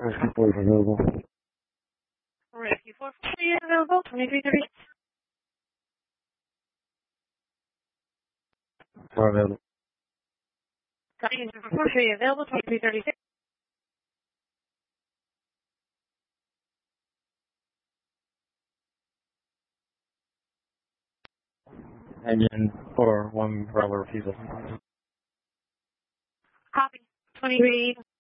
Rescue 4 is available. Rescue 443 is available, 2330. 4 available. Rescue 443 available, 2336. Engine 4, 1 Bravo refusal. Copy. 23